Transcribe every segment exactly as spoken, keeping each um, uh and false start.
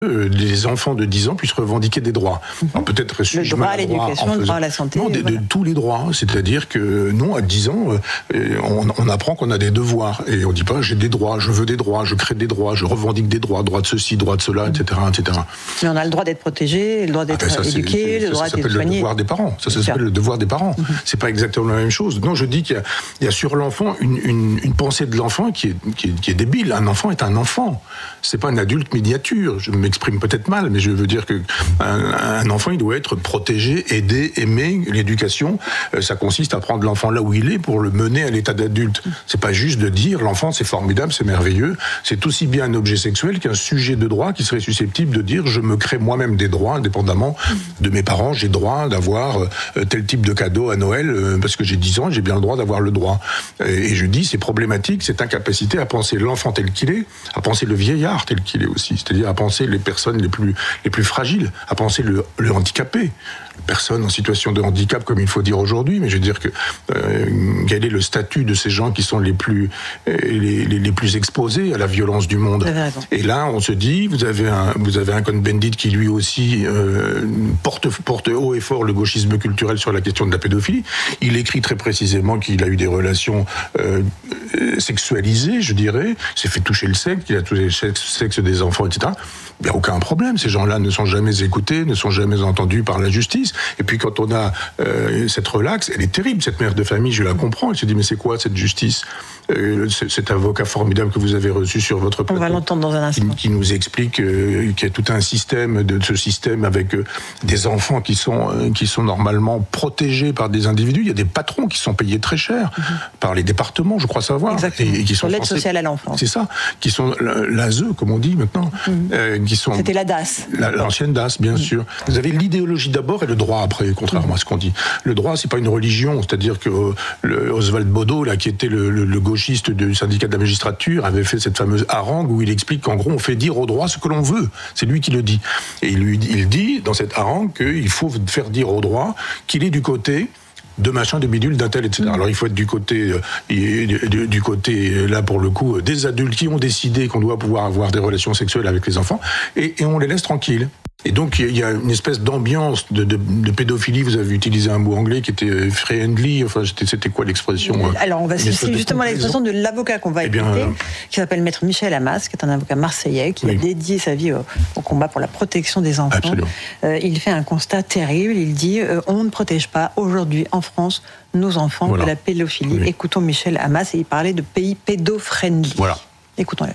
les enfants de dix ans puissent revendiquer des droits. Alors peut-être le droit à l'éducation, le droit à la santé. Non, de, voilà. de tous les droits. C'est-à-dire que non, à dix ans, on, on apprend qu'on a des devoirs. Et on ne dit pas j'ai des droits, je veux des droits, je crée des droits, je revendique des droits, droit de ceci, droit de cela, et cetera, et cetera. Mais on a le droit d'être protégé, le droit d'être ah ben ça, éduqué, c'est, c'est, le droit d'être soigné. Ça s'appelle le devoir des parents. Ça, ça s'appelle le devoir des parents. Mm-hmm. C'est pas exactement la même chose. Non, je dis qu'il y a, il y a sur l'enfant une, une, une pensée de l'enfant qui est, qui, est, qui est débile. Un enfant est un enfant. C'est pas un adulte miniature. Je m'exprime peut-être mal, mais je veux dire que un, un enfant, il doit être protégé, aidé, aimé. L'éducation, ça consiste à prendre l'enfant là où il est pour le mener à l'état d'adulte. C'est pas juste de dire l'enfant c'est formidable, c'est merveilleux. C'est aussi bien un objet sexuel qu'un sujet de droit qui serait susceptible de dire je me crée moi-même des droits indépendamment de mes parents. J'ai droit d'avoir tel type de cadeau à Noël parce que j'ai dix ans, j'ai bien le droit d'avoir le droit. Et je dis c'est problématique cette incapacité à penser l'enfant tel qu'il est, à penser le vieillard tel qu'il est aussi, c'est-à-dire à penser les personnes les plus les plus fragiles, à penser le, le handicapé, personne en situation de handicap comme il faut dire aujourd'hui, mais je veux dire que euh, quel est le statut de ces gens qui sont les plus euh, les, les, les plus exposés à la violence du monde. Et là on se dit vous avez un vous avez un Cohn-Bendit qui lui aussi euh, porte porte haut et fort le gauchisme culturel sur la question de la pédophilie. Il écrit très précisément qu'il a eu des relations euh, sexualisées, je dirais, il s'est fait toucher le sexe, qu'il a touché le sexe des enfants, et cetera. Il n'y a aucun problème. Ces gens-là ne sont jamais écoutés, ne sont jamais entendus par la justice. Et puis quand on a euh, cette relaxe, elle est terrible, cette mère de famille, je la comprends. Elle se dit, mais c'est quoi cette justice euh, Cet avocat formidable que vous avez reçu sur votre plateau. On va l'entendre dans un instant. Qui, qui nous explique euh, qu'il y a tout un système, de ce système avec euh, des enfants qui sont, euh, qui sont normalement protégés par des individus. Il y a des patrons qui sont payés très cher mm-hmm. par les départements, je crois savoir. Exactement. Et, et qui sont l'aide censés, sociale à l'enfance. C'est ça, qui sont l'A S E, comme on dit maintenant. Mm-hmm. Euh, qui sont, C'était la D A S. La, l'ancienne D A S, bien mmh. sûr. Vous avez l'idéologie d'abord et le droit après, contrairement mmh. à ce qu'on dit. Le droit, c'est pas une religion, c'est-à-dire que euh, le Oswald Bodo, là, qui était le, le, le gauchiste du syndicat de la magistrature, avait fait cette fameuse harangue où il explique qu'en gros, on fait dire au droit ce que l'on veut. C'est lui qui le dit. Et il, lui, il dit, dans cette harangue, qu'il faut faire dire au droit qu'il est du côté de machin, de bidule, d'un tel, et cetera. Alors il faut être du côté, euh, du, du côté, là pour le coup, des adultes qui ont décidé qu'on doit pouvoir avoir des relations sexuelles avec les enfants, et, et on les laisse tranquilles. Et donc il y a une espèce d'ambiance de, de, de pédophilie. Vous avez utilisé un mot anglais qui était friendly. Enfin, c'était, c'était quoi l'expression? Alors on va citer justement l'expression de l'avocat qu'on va eh écouter, bien, euh... qui s'appelle Maître Michel Hammas, qui est un avocat marseillais qui oui. a dédié sa vie au, au combat pour la protection des enfants. Euh, il fait un constat terrible. Il dit euh, on ne protège pas aujourd'hui en France nos enfants voilà. de la pédophilie. Oui. Écoutons Michel Hammas et il parlait de pays pédo-friendly. Voilà. Écoutons-le.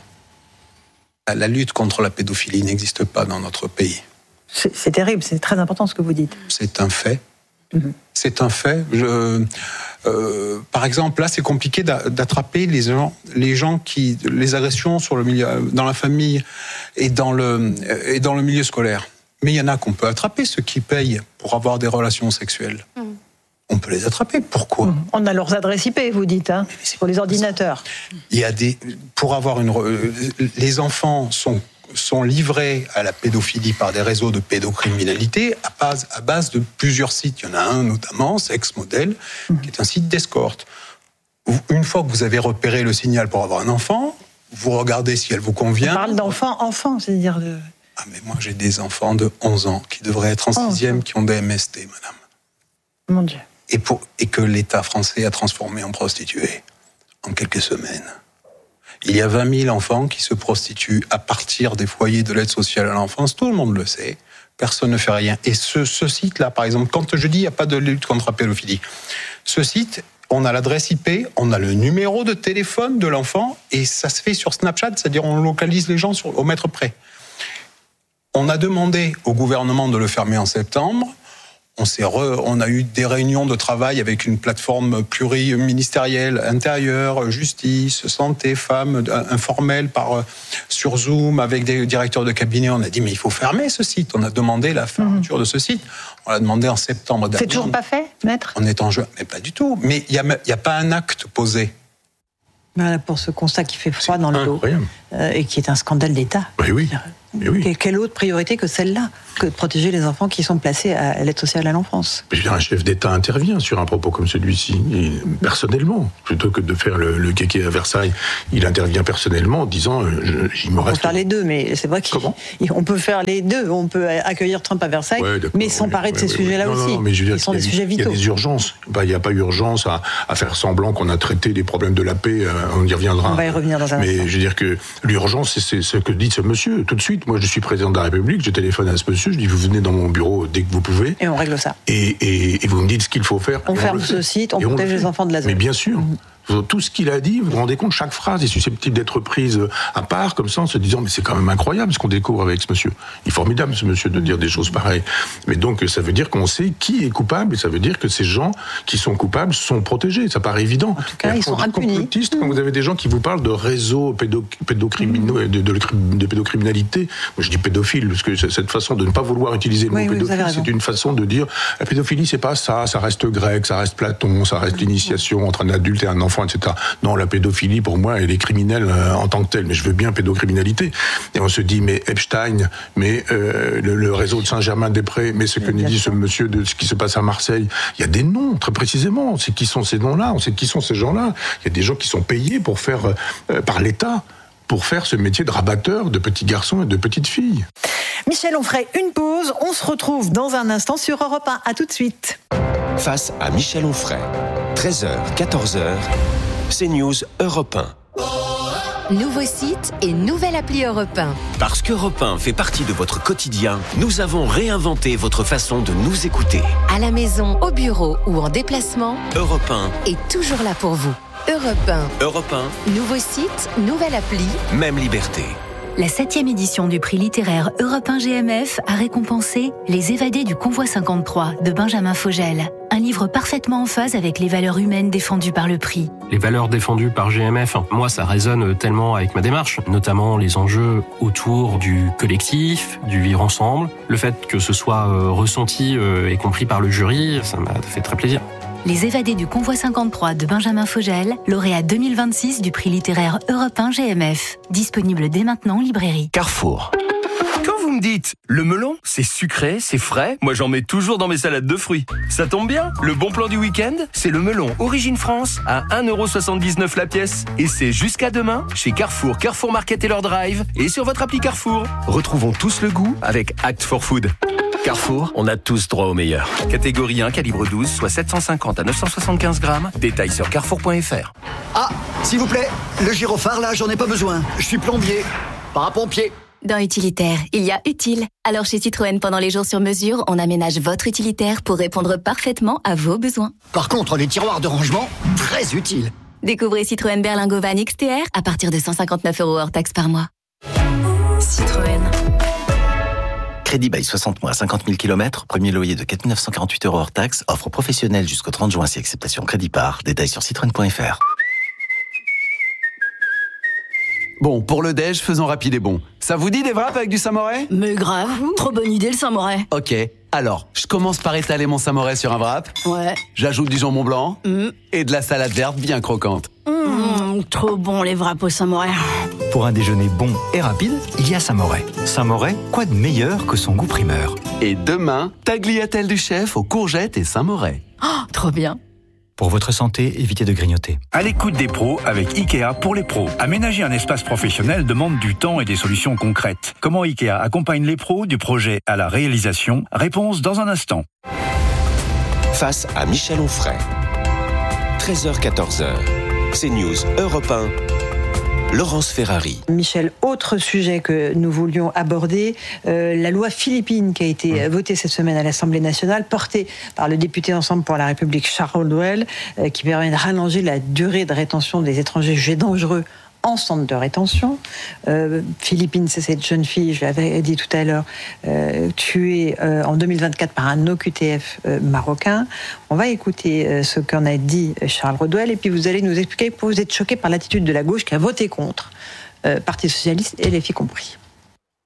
La lutte contre la pédophilie n'existe pas dans notre pays. C'est, c'est terrible, c'est très important ce que vous dites. C'est un fait. Mm-hmm. C'est un fait. Je, euh, par exemple, là, c'est compliqué d'attraper les gens, les gens qui, les agressions sur le milieu, dans la famille et dans le et dans le milieu scolaire. Mais il y en a qu'on peut attraper, ceux qui payent pour avoir des relations sexuelles. Mm. On peut les attraper. Pourquoi ? Mm. On a leurs adresses I P, vous dites, hein, pour les ordinateurs. Il y a des pour avoir une. Les enfants sont sont livrés à la pédophilie par des réseaux de pédocriminalité à base, à base de plusieurs sites. Il y en a un notamment, Sex Model, mmh. qui est un site d'escorte. Une fois que vous avez repéré le signal pour avoir un enfant, vous regardez si elle vous convient. On parle d'enfants, enfants, c'est-à-dire de... Ah mais moi j'ai des enfants de onze ans qui devraient être en sixième, qui ont des M S T, madame. Mon Dieu. Et, pour, et que l'État français a transformé en prostituées en quelques semaines. Il y a vingt mille enfants qui se prostituent à partir des foyers de l'aide sociale à l'enfance. Tout le monde le sait. Personne ne fait rien. Et ce, ce site-là, par exemple, quand je dis il n'y a pas de lutte contre la pédophilie, ce site, on a l'adresse I P, on a le numéro de téléphone de l'enfant, et ça se fait sur Snapchat, c'est-à-dire on localise les gens sur, au mètre près. On a demandé au gouvernement de le fermer en septembre. On, s'est re, on a eu des réunions de travail avec une plateforme pluriministérielle, intérieure, justice, santé, femmes, informelle par, sur Zoom, avec des directeurs de cabinet. On a dit, mais il faut fermer ce site. On a demandé la fermeture mmh. de ce site. On l'a demandé en septembre dernier. C'est toujours pas fait, maître ? On est en juin. Mais pas du tout. Mais il n'y a, a pas un acte posé. Voilà pour ce constat qui fait froid c'est dans le dos. Euh, et qui est un scandale d'État. Oui, oui. Mais oui. Quelle autre priorité que celle-là ? que de protéger les enfants qui sont placés à l'aide sociale à l'enfance. Je veux dire, un chef d'État intervient sur un propos comme celui-ci, et personnellement, plutôt que de faire le, le kéké à Versailles, il intervient personnellement en disant euh, je, il me on reste... peut faire les deux, mais c'est vrai qu'on peut faire les deux. On peut accueillir Trump à Versailles, ouais, mais s'emparer de ces ouais, sujets-là ouais, aussi. Non, non, mais je veux dire, ils sont des sujets vitaux. Il y a des urgences. Ben, il n'y a pas urgence à, à faire semblant qu'on a traité les problèmes de la paix. Euh, on y reviendra. On va y revenir dans un mais instant. Mais je veux dire que l'urgence, c'est, c'est ce que dit ce monsieur. Tout de suite, moi, je suis président de la République, je téléphone à ce monsieur, je dis vous venez dans mon bureau dès que vous pouvez. Et on règle ça. Et, et, et vous me dites ce qu'il faut faire. On ferme ce site, on protège les enfants de la zone. Mais bien sûr. Mmh. Tout ce qu'il a dit, vous vous rendez compte, chaque phrase est susceptible d'être prise à part, comme ça, en se disant, mais c'est quand même incroyable ce qu'on découvre avec ce monsieur. Il est formidable, ce monsieur, de dire des choses pareilles. Mais donc, ça veut dire qu'on sait qui est coupable, et ça veut dire que ces gens qui sont coupables sont protégés. Ça paraît évident. En tout cas, ils sont impunis. Quand vous avez des gens qui vous parlent de réseaux pédo, pédocriminaux, mmh. de, de, de pédocriminalité, moi je dis pédophile, parce que cette façon de ne pas vouloir utiliser le oui, mot oui, pédophile, c'est une façon de dire, la pédophilie, c'est pas ça, ça reste grec, ça reste Platon, ça reste l'initiation entre un adulte et un enfant, et cetera. Non, la pédophilie, pour moi, elle est criminelle euh, en tant que telle, mais je veux bien pédocriminalité. Et on se dit, mais Epstein, mais euh, le, le réseau de Saint-Germain-des-Prés, mais ce que nous dit ce monsieur de ce qui se passe à Marseille, il y a des noms, très précisément, on sait qui sont ces noms-là, on sait qui sont ces gens-là. Il y a des gens qui sont payés pour faire, euh, par l'État, pour faire ce métier de rabatteur de petits garçons et de petites filles. Michel, on ferait une pause, on se retrouve dans un instant sur Europe un, à tout de suite. Face à Michel Onfray, treize heures, quatorze heures, CNews Europe un. Nouveau site et nouvelle appli Europe un. Parce qu'Europe un fait partie de votre quotidien, nous avons réinventé votre façon de nous écouter. À la maison, au bureau ou en déplacement, Europe un est toujours là pour vous. Europe un. Europe un. Nouveau site, nouvelle appli. Même liberté. La septième édition du prix littéraire Europe un G M F a récompensé Les évadés du convoi cinquante-trois de Benjamin Fogel. Un livre parfaitement en phase avec les valeurs humaines défendues par le prix. Les valeurs défendues par G M F, moi ça résonne tellement avec ma démarche, notamment les enjeux autour du collectif, du vivre ensemble. Le fait que ce soit euh, ressenti euh, et compris par le jury, ça m'a fait très plaisir. Les évadés du convoi cinquante-trois de Benjamin Fogel, lauréat deux mille vingt-six du prix littéraire Europe un G M F. Disponible dès maintenant en librairie. Carrefour. Quand vous me dites, le melon, c'est sucré, c'est frais, moi j'en mets toujours dans mes salades de fruits. Ça tombe bien, le bon plan du week-end, c'est le melon Origine France à un euro soixante-dix-neuf la pièce. Et c'est jusqu'à demain chez Carrefour, Carrefour Market et leur drive et sur votre appli Carrefour. Retrouvons tous le goût avec Act for Food. Carrefour, on a tous droit au meilleur. Catégorie un, calibre douze, soit sept cent cinquante à neuf cent soixante-quinze grammes. Détails sur carrefour point f r. Ah, s'il vous plaît, le gyrophare là, j'en ai pas besoin. Je suis plombier, parapompier. Dans Utilitaire, il y a utile. Alors chez Citroën, pendant les jours sur mesure, on aménage votre utilitaire pour répondre parfaitement à vos besoins. Par contre, les tiroirs de rangement, très utiles. Découvrez Citroën Berlingo Van X T R à partir de cent cinquante-neuf euros hors taxe par mois. Citroën. Crédit bail soixante mois, cinquante mille kilomètres, premier loyer de quatre mille neuf cent quarante-huit euros hors taxe, offre professionnelle jusqu'au trente juin si acceptation crédit par. Détails sur citroën point f r. Bon, pour le déj, faisons rapide et bon. Ça vous dit des wraps avec du samouraï ? Mais grave, trop bonne idée le samouraï. Ok, alors, je commence par étaler mon samouraï sur un wrap. Ouais. J'ajoute du jambon blanc mmh. et de la salade verte bien croquante. Mmh, trop bon les wraps au samouraï. Pour un déjeuner bon et rapide, il y a Saint-Moret. Saint-Moret, quoi de meilleur que son goût primeur ? Et demain, tagliatelle du chef aux courgettes et Saint-Moret. Oh, trop bien. Pour votre santé, évitez de grignoter. À l'écoute des pros avec Ikea pour les pros. Aménager un espace professionnel demande du temps et des solutions concrètes. Comment Ikea accompagne les pros du projet à la réalisation ? Réponse dans un instant. Face à Michel Onfray, treize heures, quatorze heures, CNews Europe un. Laurence Ferrari. Michel, autre sujet que nous voulions aborder, euh, la loi philippine qui a été votée cette semaine à l'Assemblée nationale, portée par le député Ensemble pour la République Charles Rodwell, euh, qui permet de rallonger la durée de rétention des étrangers jugés dangereux en centre de rétention. Euh, Philippine, c'est cette jeune fille, je l'avais dit tout à l'heure, euh, tuée euh, en deux mille vingt-quatre par un O Q T F euh, marocain. On va écouter euh, ce qu'en a dit Charles Rodwell et puis vous allez nous expliquer pourquoi vous êtes choqués par l'attitude de la gauche qui a voté contre, euh, Parti socialiste et les filles compris.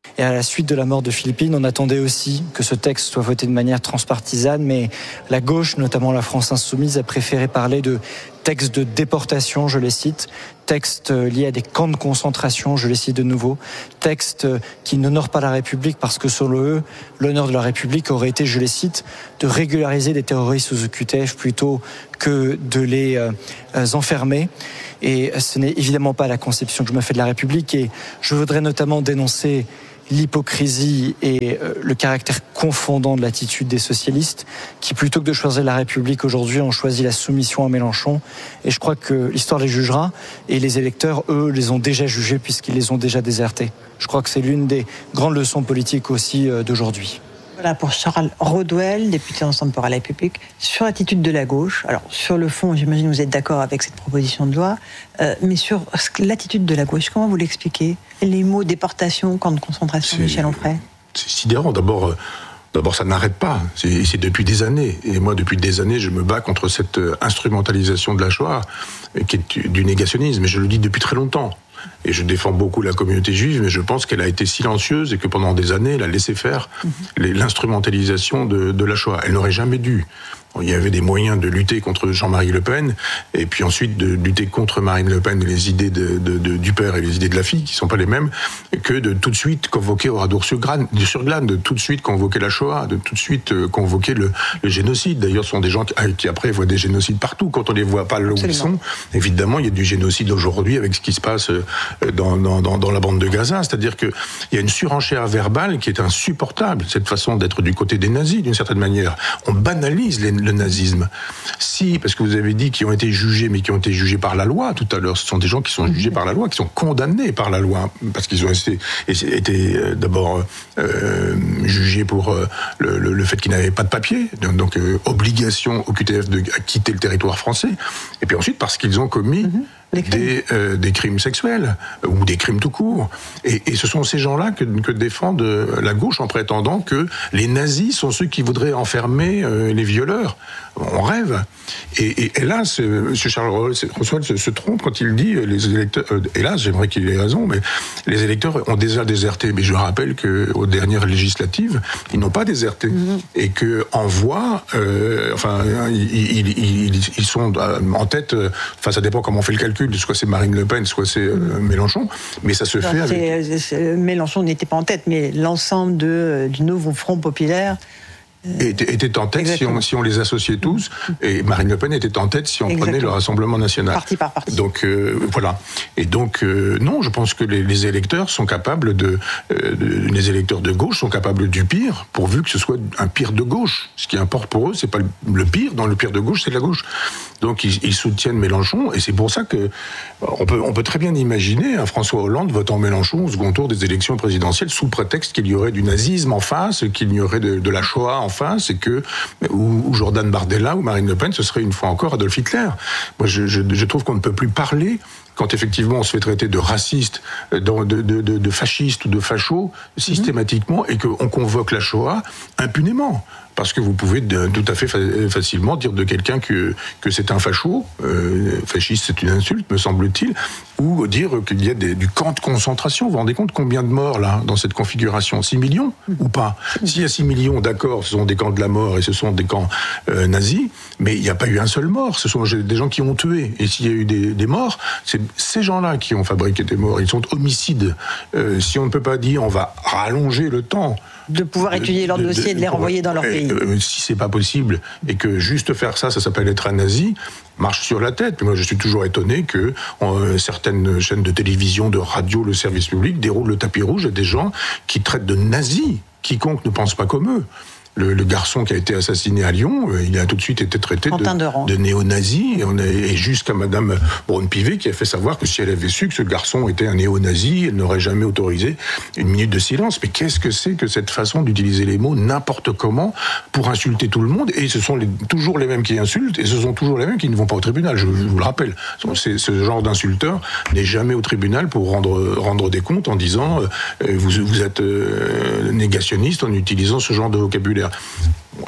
Et à la suite de la mort de Philippine, on attendait aussi que ce texte soit voté de manière transpartisane, mais la gauche, notamment la France Insoumise, a préféré parler de texte de déportation, je les cite, texte lié à des camps de concentration, je les cite de nouveau, texte qui n'honore pas la République parce que selon eux, l'honneur de la République aurait été, je les cite, de régulariser des terroristes sous O Q T F plutôt que de les euh, enfermer. Et ce n'est évidemment pas la conception que je me fais de la République, et je voudrais notamment dénoncer l'hypocrisie et le caractère confondant de l'attitude des socialistes qui, plutôt que de choisir la République aujourd'hui, ont choisi la soumission à Mélenchon. Et je crois que l'histoire les jugera, et les électeurs, eux, les ont déjà jugés puisqu'ils les ont déjà désertés. Je crois que c'est l'une des grandes leçons politiques aussi d'aujourd'hui. Voilà pour Charles Rodwell, député Ensemble pour la République, sur l'attitude de la gauche. Alors, sur le fond, j'imagine que vous êtes d'accord avec cette proposition de loi, euh, mais sur l'attitude de la gauche, comment vous l'expliquez ? Les mots déportation, camp de concentration, c'est, Michel Onfray ? C'est sidérant. D'abord, euh, d'abord, ça n'arrête pas. C'est, c'est depuis des années. Et moi, depuis des années, je me bats contre cette instrumentalisation de la Shoah, qui est du négationnisme. Et je le dis depuis très longtemps. Et je défends beaucoup la communauté juive, mais je pense qu'elle a été silencieuse et que pendant des années, elle a laissé faire mm-hmm. l'instrumentalisation de, de la Shoah. Elle n'aurait jamais dû. Il y avait des moyens de lutter contre Jean-Marie Le Pen, et puis ensuite de lutter contre Marine Le Pen et les idées de, de, de, du père et les idées de la fille, qui ne sont pas les mêmes, que de tout de suite convoquer Oradour-sur-Glane, de tout de suite convoquer la Shoah, de tout de suite convoquer le, le génocide. D'ailleurs, ce sont des gens qui, qui après voient des génocides partout. Quand on ne les voit pas là où ils sont, évidemment, il y a du génocide aujourd'hui avec ce qui se passe dans, dans, dans, dans la bande de Gaza. C'est-à-dire qu'il y a une surenchère verbale qui est insupportable, cette façon d'être du côté des nazis, d'une certaine manière. On banalise les le nazisme. Si, parce que vous avez dit qu'ils ont été jugés, mais qui ont été jugés par la loi tout à l'heure, ce sont des gens qui sont jugés par la loi, qui sont condamnés par la loi, parce qu'ils ont été, été euh, d'abord euh, jugés pour euh, le, le, le fait qu'ils n'avaient pas de papier, donc, donc euh, obligation au Q T F de quitter le territoire français, et puis ensuite parce qu'ils ont commis mmh. Des crimes. Des, euh, des crimes sexuels, ou des crimes tout court. Et, et ce sont ces gens-là que, que défend la gauche en prétendant que les nazis sont ceux qui voudraient enfermer euh, les violeurs. On rêve. Et, et, et là, M. Charles Rodwell se, se trompe quand il dit, les électeurs, euh, hélas, j'aimerais qu'il ait raison, mais les électeurs ont déjà déserté. Mais je rappelle qu'aux dernières législatives, ils n'ont pas déserté. Mmh. Et qu'en voix, euh, enfin, ils, ils, ils, ils sont en tête, enfin, ça dépend comment on fait le calcul, soit c'est Marine Le Pen, soit c'est euh, Mélenchon, mais ça se non, fait avec... C'est, c'est, Mélenchon n'était pas en tête, mais l'ensemble de, du nouveau Front populaire... Était, était en tête si on, si on les associait tous, et Marine Le Pen était en tête si on Exactement. Prenait le Rassemblement National. Parti par parti. Donc euh, voilà. Et donc euh, non, je pense que les, les électeurs sont capables de, euh, de, les électeurs de gauche sont capables du pire, pourvu que ce soit un pire de gauche. Ce qui importe pour eux, c'est pas le pire. Dans le pire de gauche, c'est la gauche. Donc ils, ils soutiennent Mélenchon, et c'est pour ça que on peut, on peut très bien imaginer un François Hollande votant Mélenchon au second tour des élections présidentielles sous prétexte qu'il y aurait du nazisme en face, qu'il y aurait de, de la Shoah en face, et que ou, ou Jordan Bardella ou Marine Le Pen, ce serait une fois encore Adolf Hitler. Moi, je, je, je trouve qu'on ne peut plus parler quand effectivement on se fait traiter de raciste, de, de, de, de fasciste ou de facho systématiquement, mmh. et qu'on convoque la Shoah impunément. Parce que vous pouvez de, tout à fait fa- facilement dire de quelqu'un que, que c'est un facho, euh, fasciste c'est une insulte, me semble-t-il, ou dire qu'il y a des, du camp de concentration. Vous vous rendez compte combien de morts, là, dans cette configuration ? six millions ou pas ? S'il y a six millions, d'accord, ce sont des camps de la mort et ce sont des camps euh, nazis, mais il n'y a pas eu un seul mort. Ce sont des gens qui ont tué. Et s'il y a eu des, des morts, c'est ces gens-là qui ont fabriqué des morts. Ils sont homicides. Euh, si on ne peut pas dire on va rallonger le temps... de pouvoir étudier leur dossier et de les renvoyer dans leur pays. Euh, si c'est pas possible, et que juste faire ça, ça s'appelle être un nazi, marche sur la tête. Mais moi, je suis toujours étonné que euh, certaines chaînes de télévision, de radio, le service public déroulent le tapis rouge à des gens qui traitent de nazis quiconque ne pense pas comme eux. Le, le garçon qui a été assassiné à Lyon, il a tout de suite été traité de, de, de néo-nazi, et, on a, et jusqu'à Madame Braun-Pivet qui a fait savoir que si elle avait su que ce garçon était un néo-nazi, elle n'aurait jamais autorisé une minute de silence. Mais qu'est-ce que c'est que cette façon d'utiliser les mots n'importe comment pour insulter tout le monde ? Et ce sont les, toujours les mêmes qui insultent, et ce sont toujours les mêmes qui ne vont pas au tribunal, je, je vous le rappelle. C'est, ce genre d'insulteur n'est jamais au tribunal pour rendre, rendre des comptes en disant euh, vous, vous êtes euh, négationniste en utilisant ce genre de vocabulaire.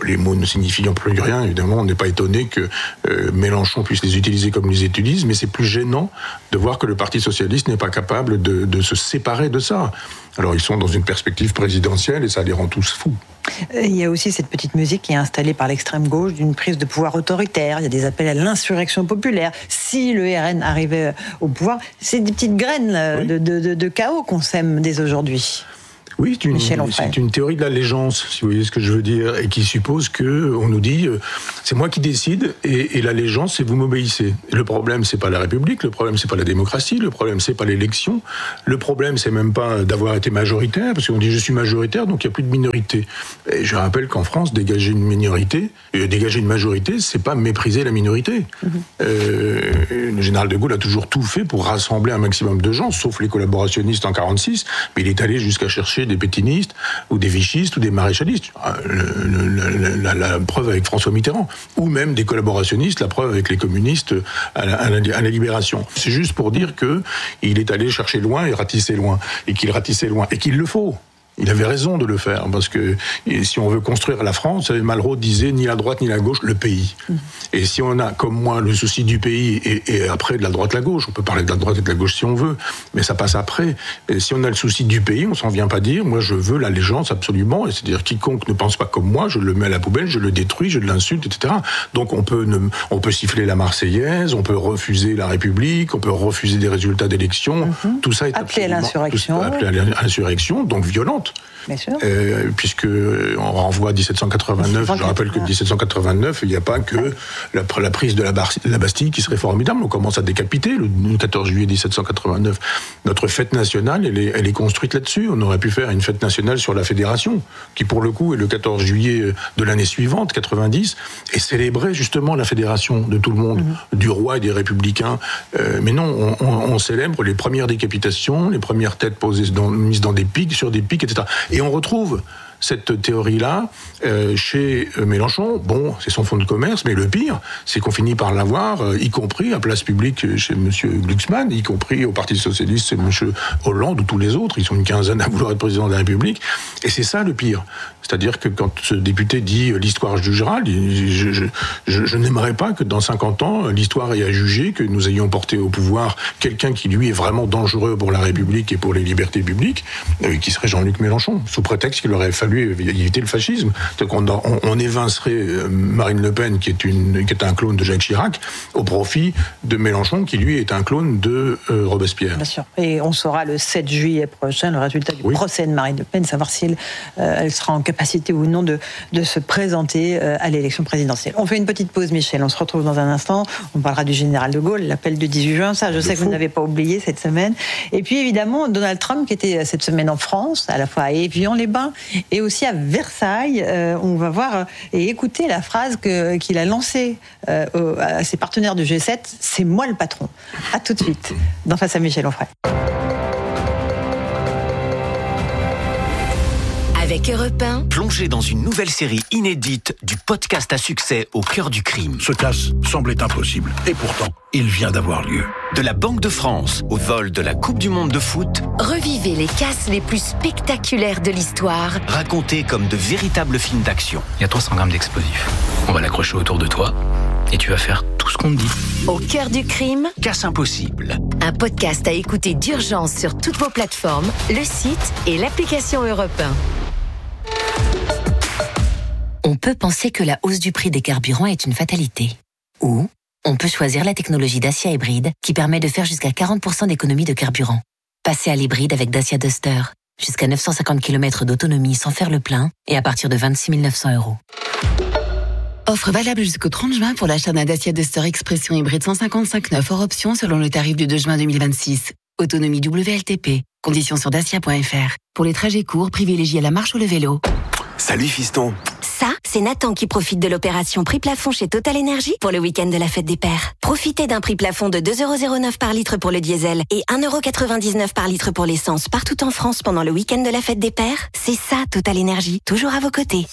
les mots ne signifient plus rien, évidemment, on n'est pas étonné que euh, Mélenchon puisse les utiliser comme il les utilise, mais c'est plus gênant de voir que le Parti socialiste n'est pas capable de, de se séparer de ça. Alors ils sont dans une perspective présidentielle et ça les rend tous fous. Il y a aussi cette petite musique qui est installée par l'extrême gauche d'une prise de pouvoir autoritaire. Il y a des appels à l'insurrection populaire. Si le R N arrivait au pouvoir, c'est des petites graines oui. de, de, de, de chaos qu'on sème dès aujourd'hui. Oui, c'est une, c'est une théorie de l'allégeance, si vous voyez ce que je veux dire, et qui suppose que on nous dit euh, c'est moi qui décide et, et l'allégeance c'est vous m'obéissez. Et le problème c'est pas la République, le problème c'est pas la démocratie, le problème c'est pas l'élection, le problème c'est même pas d'avoir été majoritaire, parce qu'on dit je suis majoritaire donc il y a plus de minorité. Et je rappelle qu'en France dégager une minorité, euh, dégager une majorité, c'est pas mépriser la minorité. Mm-hmm. Euh, le général de Gaulle a toujours tout fait pour rassembler un maximum de gens, sauf les collaborationnistes en quarante-six, mais il est allé jusqu'à chercher des pétinistes, ou des vichistes, ou des maréchalistes. Le, le, la, la, la preuve avec François Mitterrand. Ou même des collaborationnistes, la preuve avec les communistes à la, à la, à la Libération. C'est juste pour dire qu'il est allé chercher loin et ratisser loin. Et qu'il ratissait loin. Et qu'il le faut. Il avait raison de le faire, parce que si on veut construire la France, Malraux disait ni la droite ni la gauche, le pays. Mmh. Et si on a, comme moi, le souci du pays, et, et après de la droite la gauche, on peut parler de la droite et de la gauche si on veut, mais ça passe après. Et si on a le souci du pays, on s'en vient pas dire, moi je veux l'allégeance absolument, et c'est-à-dire quiconque ne pense pas comme moi, je le mets à la poubelle, je le détruis, je l'insulte, et cetera. Donc on peut, ne, on peut siffler la Marseillaise, on peut refuser la République, on peut refuser des résultats d'élections, mmh. tout ça est appeler à l'insurrection. Appelé à l'insurrection, donc violente. Bien sûr. Euh, puisque on renvoie à dix-sept cent quatre-vingt-neuf, je rappelle que dix-sept cent quatre-vingt-neuf, il n'y a pas que la, la prise de la, Bar- de la Bastille qui serait formidable. On commence à décapiter le quatorze juillet dix-sept cent quatre-vingt-neuf. Notre fête nationale, elle est, elle est construite là-dessus. On aurait pu faire une fête nationale sur la Fédération, qui pour le coup est le quatorze juillet de l'année suivante, quatre-vingt-dix, et célébrer justement la Fédération de tout le monde, mmh. du roi et des républicains. Euh, mais non, on, on, on célèbre les premières décapitations, les premières têtes posées dans, mises dans des pics, sur des pics, et cetera. Et on retrouve cette théorie-là euh, chez Mélenchon. Bon, c'est son fonds de commerce, mais le pire, c'est qu'on finit par l'avoir, euh, y compris à place publique chez M. Glucksmann, y compris au Parti Socialiste, c'est M. Hollande ou tous les autres. Ils sont une quinzaine à vouloir être président de la République. Et c'est ça le pire. C'est-à-dire que quand ce député dit « l'histoire jugera », je, je, je, je n'aimerais pas que dans cinquante ans, l'histoire ait à juger que nous ayons porté au pouvoir quelqu'un qui, lui, est vraiment dangereux pour la République et pour les libertés publiques, euh, qui serait Jean-Luc Mélenchon, sous prétexte qu'il aurait fallu éviter le fascisme. Donc on, on, on évincerait Marine Le Pen, qui est, une, qui est un clone de Jacques Chirac, au profit de Mélenchon, qui lui est un clone de euh, Robespierre. Bien sûr. Et on saura le sept juillet prochain le résultat du oui. procès de Marine Le Pen, savoir si elle, euh, elle sera en capacité ou non de, de se présenter euh, à l'élection présidentielle. On fait une petite pause, Michel. On se retrouve dans un instant. On parlera du général de Gaulle, l'appel du dix-huit juin. Ça, je sais que vous n'avez pas oublié cette semaine. Et puis, évidemment, Donald Trump, qui était cette semaine en France, à la fois à Évian-les-Bains et aussi à Versailles. Euh, on va voir et écouter la phrase que, qu'il a lancée euh, à ses partenaires du G sept. C'est moi le patron. À tout de suite, dans Face à Michel Onfray. Avec Europe un, plongez dans une nouvelle série inédite du podcast à succès Au cœur du crime. Ce casse semblait impossible, et pourtant, il vient d'avoir lieu. De la Banque de France au vol de la Coupe du Monde de foot, revivez les casses les plus spectaculaires de l'histoire, racontés comme de véritables films d'action. Il y a trois cents grammes d'explosifs. On va l'accrocher autour de toi, et tu vas faire tout ce qu'on te dit. Au cœur du crime, Casse impossible. Un podcast à écouter d'urgence sur toutes vos plateformes, le site et l'application Europe un. On peut penser que la hausse du prix des carburants est une fatalité. Ou on peut choisir la technologie Dacia Hybride qui permet de faire jusqu'à quarante pour cent d'économie de carburant. Passez à l'hybride avec Dacia Duster. Jusqu'à neuf cent cinquante kilomètres d'autonomie sans faire le plein et à partir de vingt-six mille neuf cents euros. Offre valable jusqu'au trente juin pour l'achat d'un Dacia Duster Expression hybride cent cinquante-cinq neuf hors option selon le tarif du deux juin deux mille vingt-six. Autonomie W L T P. Conditions sur dacia point f r. Pour les trajets courts, privilégiez la marche ou le vélo. Salut fiston. Ça, c'est Nathan qui profite de l'opération prix plafond chez Total Energy pour le week-end de la fête des pères. Profitez d'un prix plafond de deux euros zéro neuf par litre pour le diesel et un euro quatre-vingt-dix-neuf par litre pour l'essence partout en France pendant le week-end de la fête des pères. C'est ça, Total Energy, toujours à vos côtés.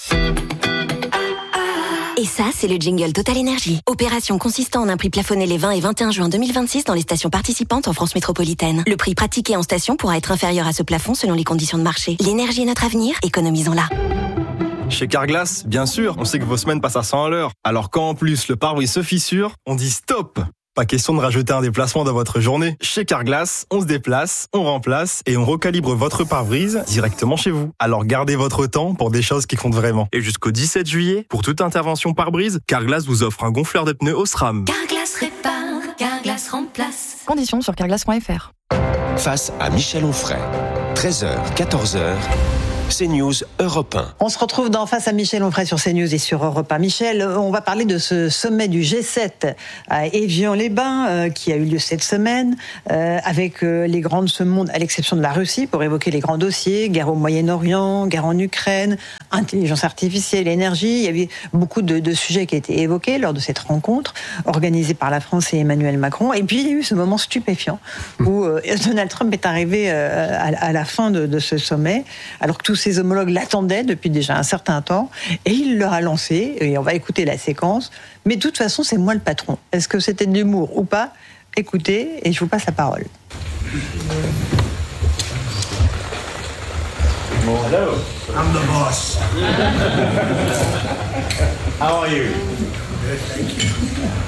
Et ça, c'est le jingle Total Energy. Opération consistant en un prix plafonné les vingt et vingt et un juin deux mille vingt-six dans les stations participantes en France métropolitaine. Le prix pratiqué en station pourra être inférieur à ce plafond selon les conditions de marché. L'énergie est notre avenir, économisons-la. Chez Carglass, bien sûr, on sait que vos semaines passent à cent à l'heure. Alors quand en plus le pare-brise se fissure, on dit stop. Pas question de rajouter un déplacement dans votre journée. Chez Carglass, on se déplace, on remplace et on recalibre votre pare-brise directement chez vous. Alors gardez votre temps pour des choses qui comptent vraiment. Et jusqu'au dix-sept juillet, pour toute intervention pare-brise, Carglass vous offre un gonfleur de pneus Osram. Carglass répare, Carglass remplace. Conditions sur carglass point f r. Face à Michel Onfray, treize heures, quatorze heures, CNews Europe un. On se retrouve dans Face à Michel Onfray sur CNews et sur Europe un. Michel, on va parler de ce sommet du G sept à Évian-les-Bains euh, qui a eu lieu cette semaine euh, avec euh, les grands de ce monde, à l'exception de la Russie, pour évoquer les grands dossiers, guerre au Moyen-Orient, guerre en Ukraine, intelligence artificielle, énergie. Il y avait beaucoup de, de sujets qui étaient évoqués lors de cette rencontre organisée par la France et Emmanuel Macron. Et puis il y a eu ce moment stupéfiant où euh, Donald Trump est arrivé euh, à, à la fin de, de ce sommet, alors que tous ses homologues l'attendaient depuis déjà un certain temps, et il leur a lancé, et on va écouter la séquence, mais de toute façon c'est moi le patron. Est-ce que c'était de l'humour ou pas? Écoutez, et je vous passe la parole. Hello, I'm the boss. How are you? Good, thank you.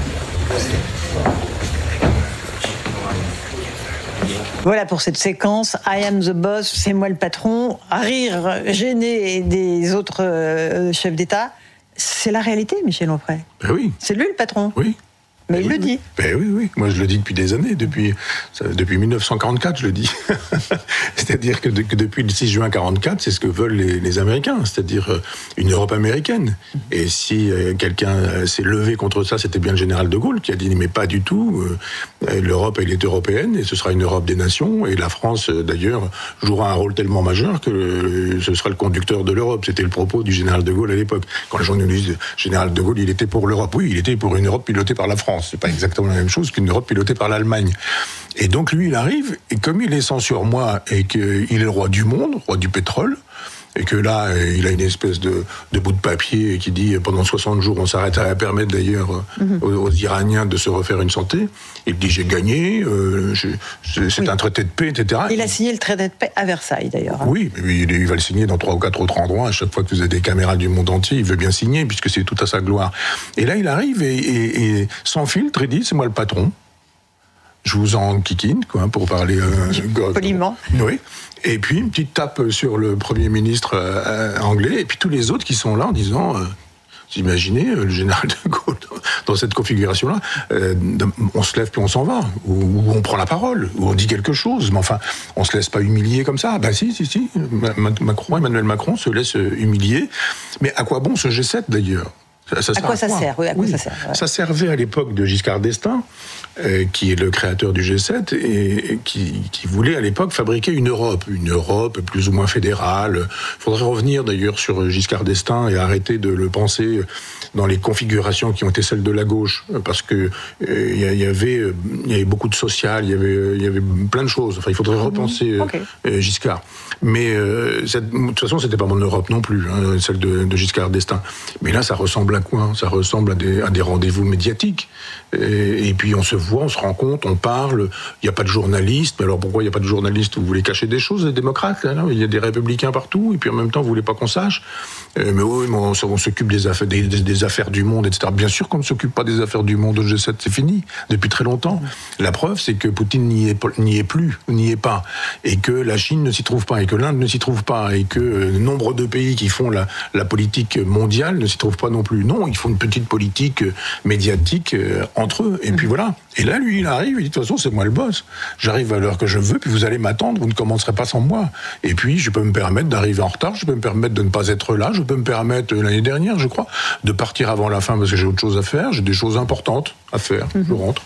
Voilà pour cette séquence, I am the boss, c'est moi le patron, à rire gêné des autres euh, chefs d'État. C'est la réalité, Michel Onfray. Ben oui. C'est lui le patron. Oui. Mais ben il oui, le dit. Ben oui, oui. Moi, je le dis depuis des années, depuis, depuis dix-neuf cent quarante-quatre, je le dis. C'est-à-dire que, de, que depuis le six juin quarante-quatre, c'est ce que veulent les, les Américains, c'est-à-dire une Europe américaine. Et si euh, quelqu'un euh, s'est levé contre ça, c'était bien le général de Gaulle qui a dit, mais pas du tout, euh, l'Europe, elle est européenne, et ce sera une Europe des nations, et la France, euh, d'ailleurs, jouera un rôle tellement majeur que euh, ce sera le conducteur de l'Europe. C'était le propos du général de Gaulle à l'époque. Quand les gens nous disent, général de Gaulle, il était pour l'Europe. Oui, il était pour une Europe pilotée par la France. C'est pas exactement la même chose qu'une Europe pilotée par l'Allemagne. Et donc lui, il arrive, et comme il est sans surmoi, et qu'il est le roi du monde, roi du pétrole, et que là, il a une espèce de, de bout de papier qui dit pendant soixante jours, on s'arrête à permettre d'ailleurs mm-hmm. aux, aux Iraniens de se refaire une santé. Il dit j'ai gagné, euh, je, c'est oui. un traité de paix, et cetera. Il a signé le traité de paix à Versailles d'ailleurs. Hein. Oui, mais il, il va le signer dans trois ou quatre autres endroits. À chaque fois que vous avez des caméras du monde entier, il veut bien signer puisque c'est tout à sa gloire. Et là, il arrive et, et, et sans filtre, il dit c'est moi le patron. Je vous en kikine, quoi, pour parler euh, poliment. Oui. Et puis une petite tape sur le Premier ministre euh, anglais, et puis tous les autres qui sont là en disant, euh, vous imaginez, euh, le général de Gaulle, dans cette configuration-là, euh, on se lève puis on s'en va, ou, ou on prend la parole, ou on dit quelque chose, mais enfin, on se laisse pas humilier comme ça. Ben si, si, si, Macron, Emmanuel Macron se laisse humilier. Mais à quoi bon ce G sept d'ailleurs ? Ça à quoi ça sert oui, à quoi oui. ça sert ouais. Ça servait à l'époque de Giscard d'Estaing, euh, qui est le créateur du G sept, et, et qui, qui voulait à l'époque fabriquer une Europe, une Europe plus ou moins fédérale. Il faudrait revenir d'ailleurs sur Giscard d'Estaing et arrêter de le penser dans les configurations qui ont été celles de la gauche, parce que euh, y, y avait, il y avait beaucoup de social, il y avait, il y avait plein de choses. Enfin, il faudrait repenser euh, okay. euh, Giscard. Mais euh, cette, de toute façon, c'était pas mon Europe non plus, hein, celle de, de Giscard d'Estaing. Mais là, ça ressemble à quoi ? Ça ressemble à des, à des rendez-vous médiatiques. Et, et puis on se voit, on se rencontre, on parle. Il n'y a pas de journalistes. Mais alors pourquoi il n'y a pas de journalistes ? Vous voulez cacher des choses, les démocrates là, il y a des républicains partout. Et puis en même temps, vous ne voulez pas qu'on sache. Euh, mais oui, mais on, on s'occupe des affaires, des, des, des affaires du monde, et cetera. Bien sûr qu'on ne s'occupe pas des affaires du monde au G sept. C'est fini depuis très longtemps. La preuve, c'est que Poutine n'y est, n'y est plus, n'y est pas. Et que la Chine ne s'y trouve pas. Et que l'Inde ne s'y trouve pas. Et que euh, nombre de pays qui font la, la politique mondiale ne s'y trouvent pas non plus. Non, il faut une petite politique médiatique euh, entre eux. Et mmh. puis voilà. Et là, lui, il arrive, il dit, de toute façon, c'est moi le boss. J'arrive à l'heure que je veux, puis vous allez m'attendre, vous ne commencerez pas sans moi. Et puis, je peux me permettre d'arriver en retard, je peux me permettre de ne pas être là, je peux me permettre, l'année dernière, je crois, de partir avant la fin parce que j'ai autre chose à faire, j'ai des choses importantes à faire, mmh. je rentre.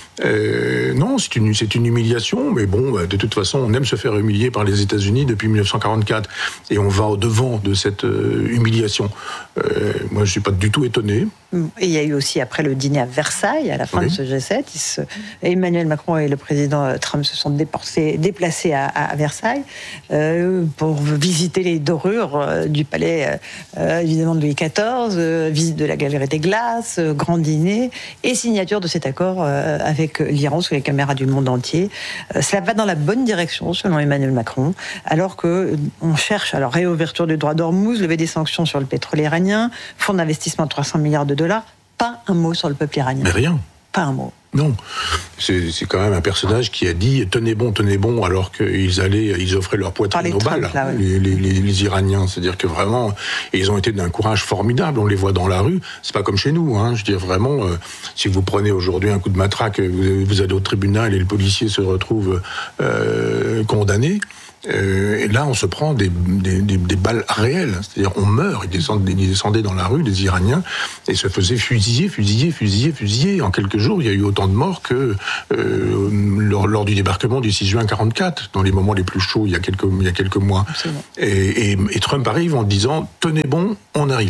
Euh, non, c'est une, c'est une humiliation, mais bon, de toute façon, on aime se faire humilier par les États-Unis depuis dix-neuf cent quarante-quatre, et on va au-devant de cette euh, humiliation. Euh, moi, je suis pas du tout étonné. Et il y a eu aussi, après le dîner à Versailles, à la fin oui. de ce G sept, il se, Emmanuel Macron et le président Trump se sont déportés, déplacés à, à Versailles euh, pour visiter les dorures euh, du palais, euh, évidemment, de Louis quatorze, euh, visite de la Galerie des Glaces, euh, grand dîner, et signature de cet accord euh, euh, avec l'Iran sous les caméras du monde entier. Euh, cela va dans la bonne direction, selon Emmanuel Macron, alors qu'on cherche alors réouverture du droit d'Ormuz, levée des sanctions sur le pétrole iranien, fonds d'investissement de trois cents milliards de dollars. Pas un mot sur le peuple iranien. Mais rien. Pas un mot. Non, c'est, c'est quand même un personnage qui a dit tenez bon, tenez bon, alors qu'ils allaient, ils offraient leur poitrine aux balles, là, ouais. les, les, les, les Iraniens. C'est-à-dire que vraiment, ils ont été d'un courage formidable. On les voit dans la rue. C'est pas comme chez nous. Hein. Je veux dire vraiment, euh, si vous prenez aujourd'hui un coup de matraque, vous, vous allez au tribunal et le policier se retrouve euh, condamné. Euh, et là, on se prend des, des, des, des balles réelles. C'est-à-dire, on meurt. Ils descendaient, ils descendaient dans la rue, les Iraniens, et se faisaient fusiller, fusiller, fusiller, fusiller. En quelques jours, il y a eu autant de morts que euh, lors, lors du débarquement du six juin quarante-quatre, dans les moments les plus chauds, il y a quelques, il y a quelques mois. Et, et, et Trump arrive en disant « Tenez bon, on arrive ».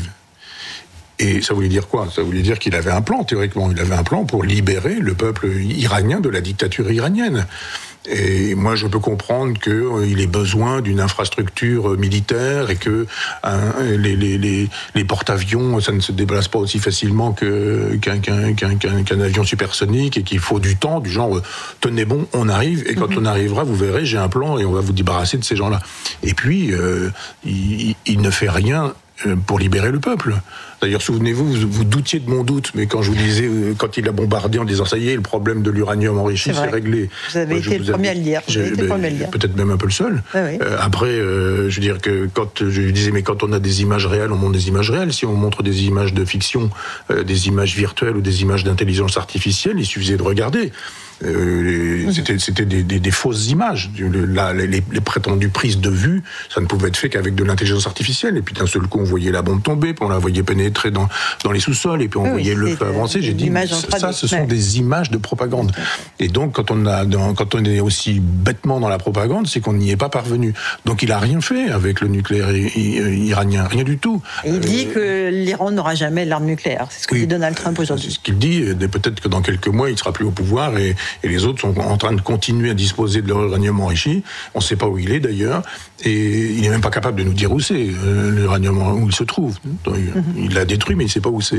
Et ça voulait dire quoi ? Ça voulait dire qu'il avait un plan, théoriquement. Il avait un plan pour libérer le peuple iranien de la dictature iranienne. Et moi, je peux comprendre qu'il euh, ait besoin d'une infrastructure militaire et que hein, les, les, les, les porte-avions, ça ne se déplace pas aussi facilement que, qu'un, qu'un, qu'un, qu'un, qu'un avion supersonique et qu'il faut du temps, du genre, euh, tenez bon, on arrive, et quand mm-hmm. on arrivera, vous verrez, j'ai un plan et on va vous débarrasser de ces gens-là. Et puis, euh, il, il ne fait rien pour libérer le peuple. D'ailleurs, souvenez-vous, vous, vous doutiez de mon doute, mais quand je vous disais, quand il a bombardé en disant ça y est, le problème de l'uranium enrichi, c'est, c'est réglé. Vous avez Moi, été le premier à le dire. J'ai, été ben, le dire. Peut-être même un peu le seul. Oui, oui. Euh, après, euh, je veux dire que quand je lui disais, mais quand on a des images réelles, on montre des images réelles. Si on montre des images de fiction, euh, des images virtuelles ou des images d'intelligence artificielle, il suffisait de regarder. Euh, c'était, c'était des, des, des fausses images. La, les, les prétendues prises de vue, ça ne pouvait être fait qu'avec de l'intelligence artificielle. Et puis d'un seul coup, on voyait la bombe tomber, puis on la voyait pénétrer dans, dans les sous-sols, et puis on oui, voyait le feu avancer. J'ai dit, ça, ce sont des images de propagande. Et donc, quand on, a, dans, quand on est aussi bêtement dans la propagande, c'est qu'on n'y est pas parvenu. Donc, il a rien fait avec le nucléaire iranien, rien du tout. Et il dit euh, que l'Iran n'aura jamais l'arme nucléaire. C'est ce que oui, dit Donald Trump aujourd'hui. C'est ce qu'il dit. Et peut-être que dans quelques mois, il sera plus au pouvoir et et les autres sont en train de continuer à disposer de leur uranium enrichi. On ne sait pas où il est d'ailleurs, et il n'est même pas capable de nous dire où c'est, euh, l'uranium, où il se trouve. Donc, mm-hmm. Il l'a détruit, mais il ne sait pas où c'est.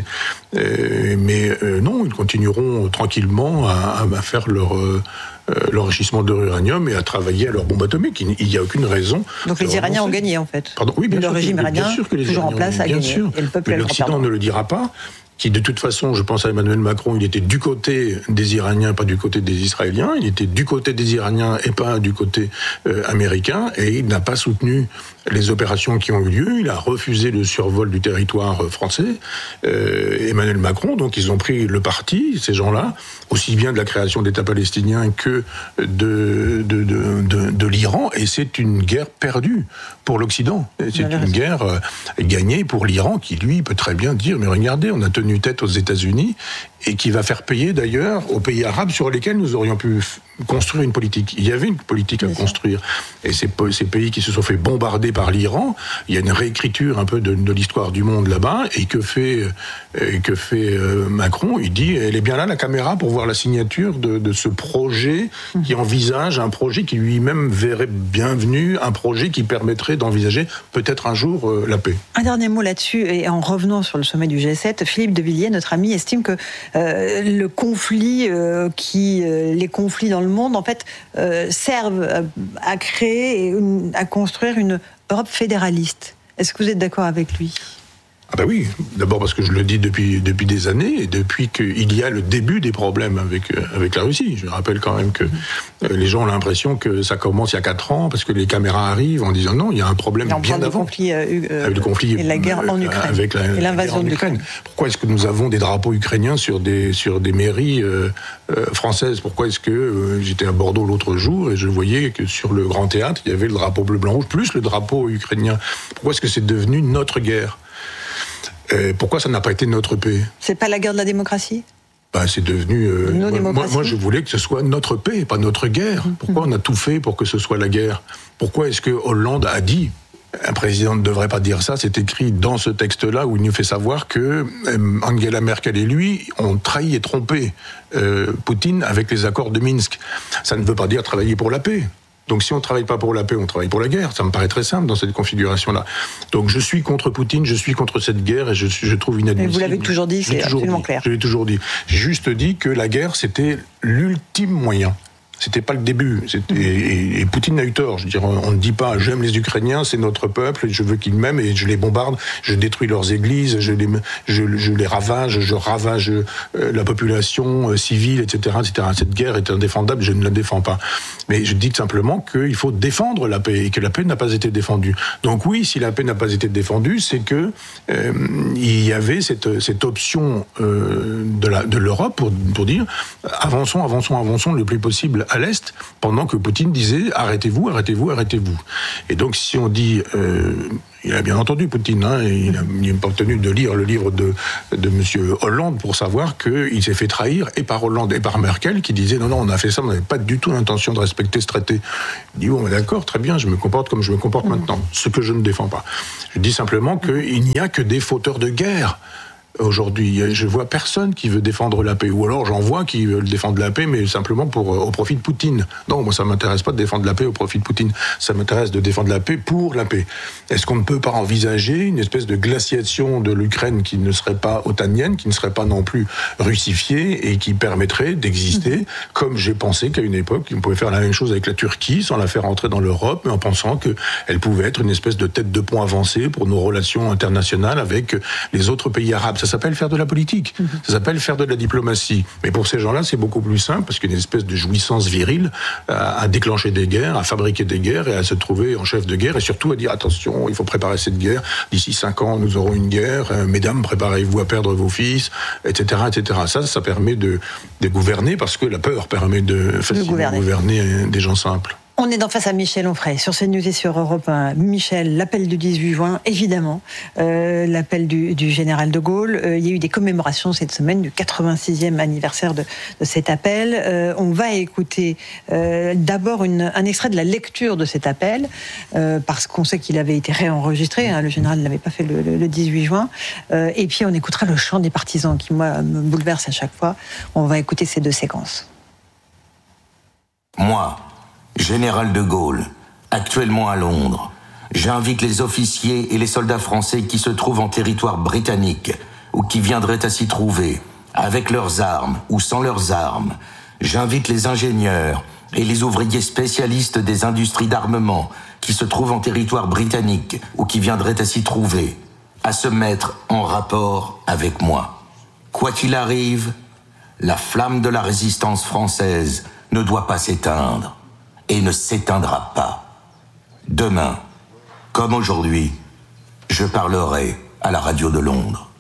Euh, mais euh, non, ils continueront tranquillement à, à faire leur... Euh, l'enrichissement de l'uranium et à travailler à leur bombe atomique. Il n'y a aucune raison. Donc les Iraniens ont gagné en fait. Pardon, oui, bien le sûr, régime iranien, bien sûr que les toujours Iraniens en place, a bien gagné. Sûr. Et le peuple mais l'Occident ne le dira pas. Qui de toute façon, je pense à Emmanuel Macron, il était du côté des Iraniens, pas du côté des Israéliens. Il était du côté des Iraniens et pas du côté euh, américain. Et il n'a pas soutenu les opérations qui ont eu lieu. Il a refusé le survol du territoire français. Euh, Emmanuel Macron, donc ils ont pris le parti, ces gens-là, aussi bien de la création d'État palestinien que de, de, de, de, de l'Iran. Et c'est une guerre perdue pour l'Occident. C'est une guerre euh, gagnée pour l'Iran qui, lui, peut très bien dire, mais regardez, on a tenu tête aux États-Unis et qui va faire payer d'ailleurs aux pays arabes sur lesquels nous aurions pu f- construire une politique. Il y avait une politique à construire. Et ces, ces pays qui se sont fait bombarder par l'Iran, il y a une réécriture un peu de, de l'histoire du monde là-bas. Et que fait, et que fait euh, Macron ? Il dit, elle est bien là la caméra pour voir la signature de, de ce projet qui envisage un projet qui lui-même verrait bienvenu, un projet qui permettrait d'envisager peut-être un jour euh, la paix. Un dernier mot là-dessus, et en revenant sur le sommet du G sept, Philippe de Villiers, notre ami, estime que Euh, le conflit, euh, qui, euh, les conflits dans le monde, en fait, euh, servent à, à créer, et à construire une Europe fédéraliste. Est-ce que vous êtes d'accord avec lui ? Ah ben oui, d'abord parce que je le dis depuis, depuis des années, et depuis qu'il y a le début des problèmes avec, avec la Russie. Je rappelle quand même que mmh. les gens ont l'impression que ça commence il y a quatre ans, parce que les caméras arrivent en disant non, il y a un problème bien avant. Conflit, euh, avec le conflit et la guerre en Ukraine. Avec la, et l'invasion de l'Ukraine. Pourquoi est-ce que nous avons des drapeaux ukrainiens sur des, sur des mairies euh, euh, françaises ? Pourquoi est-ce que euh, j'étais à Bordeaux l'autre jour et je voyais que sur le Grand Théâtre, il y avait le drapeau bleu-blanc-rouge plus le drapeau ukrainien ? Pourquoi est-ce que c'est devenu notre guerre ? Et pourquoi ça n'a pas été notre paix ? C'est pas la guerre de la démocratie ? Ben, c'est devenu... Euh, moi, moi, moi, je voulais que ce soit notre paix, pas notre guerre. Pourquoi mmh. on a tout fait pour que ce soit la guerre ? Pourquoi est-ce que Hollande a dit... Un président ne devrait pas dire ça, c'est écrit dans ce texte-là où il nous fait savoir que Angela Merkel et lui ont trahi et trompé euh, Poutine avec les accords de Minsk. Ça ne veut pas dire travailler pour la paix. Donc si on ne travaille pas pour la paix, on travaille pour la guerre. Ça me paraît très simple dans cette configuration-là. Donc je suis contre Poutine, je suis contre cette guerre et je, je trouve inadmissible. Mais vous l'avez toujours dit, c'est toujours absolument dit, clair. Je l'ai toujours dit. J'ai juste dit que la guerre, c'était l'ultime moyen. C'était pas le début. C'était, et, et Poutine a eu tort. Je veux dire, on ne dit pas j'aime les Ukrainiens, c'est notre peuple, je veux qu'ils m'aiment et je les bombarde, je détruis leurs églises, je les, je, je les ravage, je ravage euh, la population euh, civile, et cetera, et cetera. Cette guerre est indéfendable, je ne la défends pas. Mais je dis simplement qu'il faut défendre la paix et que la paix n'a pas été défendue. Donc oui, si la paix n'a pas été défendue, c'est que euh, il y avait cette, cette option euh, de, la, de l'Europe pour, pour dire avançons, avançons, avançons le plus possible à l'Est, pendant que Poutine disait « arrêtez-vous, arrêtez-vous, arrêtez-vous ». Et donc, si on dit... Euh, il a bien entendu Poutine, hein, il n'est pas tenu de lire le livre de, de M. Hollande pour savoir qu'il s'est fait trahir, et par Hollande et par Merkel, qui disaient « non, non, on a fait ça, on n'avait pas du tout l'intention de respecter ce traité ». Il dit « bon, d'accord, très bien, je me comporte comme je me comporte mmh. maintenant », ce que je ne défends pas. Je dis simplement qu'il n'y a que des fauteurs de guerre. Aujourd'hui, je vois personne qui veut défendre la paix. Ou alors j'en vois qui veulent défendre la paix, mais simplement pour, au profit de Poutine. Non, moi ça m'intéresse pas de défendre la paix au profit de Poutine. Ça m'intéresse de défendre la paix pour la paix. Est-ce qu'on ne peut pas envisager une espèce de glaciation de l'Ukraine qui ne serait pas otanienne, qui ne serait pas non plus russifiée et qui permettrait d'exister, mmh. comme j'ai pensé qu'à une époque, on pouvait faire la même chose avec la Turquie sans la faire entrer dans l'Europe, mais en pensant qu'elle pouvait être une espèce de tête de pont avancée pour nos relations internationales avec les autres pays arabes. Ça s'appelle faire de la politique, mmh. ça s'appelle faire de la diplomatie. Mais pour ces gens-là, c'est beaucoup plus simple, parce qu'il y a une espèce de jouissance virile à, à déclencher des guerres, à fabriquer des guerres et à se trouver en chef de guerre, et surtout à dire attention, il faut préparer cette guerre, d'ici cinq ans, nous aurons une guerre, euh, mesdames, préparez-vous à perdre vos fils, et cetera, et cetera. Ça, ça permet de, de gouverner, parce que la peur permet de facilement gouverner. gouverner des gens simples. On est en face à Michel Onfray, sur CNews et sur Europe un. Michel, l'appel du dix-huit juin, évidemment, euh, l'appel du, du général de Gaulle. Euh, il y a eu des commémorations cette semaine du quatre-vingt-sixième anniversaire de, de cet appel. Euh, on va écouter euh, d'abord une, un extrait de la lecture de cet appel, euh, parce qu'on sait qu'il avait été réenregistré, hein, le général ne l'avait pas fait le, le, le dix-huit juin. Euh, et puis on écoutera le chant des partisans, qui moi me bouleverse à chaque fois. On va écouter ces deux séquences. Moi, général de Gaulle, actuellement à Londres, j'invite les officiers et les soldats français qui se trouvent en territoire britannique ou qui viendraient à s'y trouver, avec leurs armes ou sans leurs armes. J'invite les ingénieurs et les ouvriers spécialistes des industries d'armement qui se trouvent en territoire britannique ou qui viendraient à s'y trouver, à se mettre en rapport avec moi. Quoi qu'il arrive, la flamme de la résistance française ne doit pas s'éteindre. Et ne s'éteindra pas. Demain, comme aujourd'hui, je parlerai à la radio de Londres.